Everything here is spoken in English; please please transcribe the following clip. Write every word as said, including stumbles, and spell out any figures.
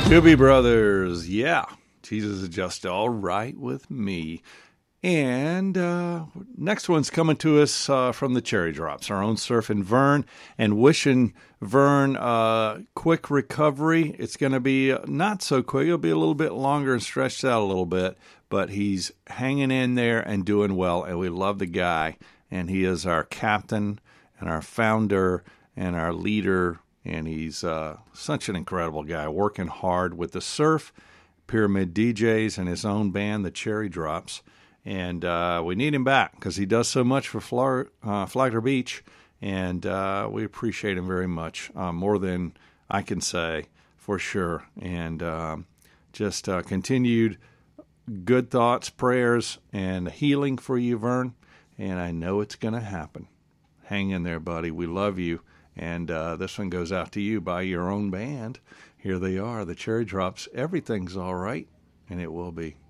Doobie Brothers, yeah. Jesus is just all right with me. And uh, next one's coming to us uh, from the Cherry Drops, our own Surfing Vern, and wishing Vern uh, quick recovery. It's going to be not so quick. It'll be a little bit longer and stretched out a little bit, but he's hanging in there and doing well, and we love the guy. And he is our captain and our founder and our leader, and he's uh, such an incredible guy, working hard with the Surf, Pyramid D Js, and his own band, the Cherry Drops. And uh, we need him back because he does so much for Flor- uh, Flagler Beach, and uh, we appreciate him very much, uh, more than I can say for sure. And um, just uh, continued good thoughts, prayers, and healing for you, Vern, and I know it's going to happen. Hang in there, buddy. We love you. And uh, this one goes out to you by your own band. Here they are, the Cherry Drops. Everything's all right, and it will be.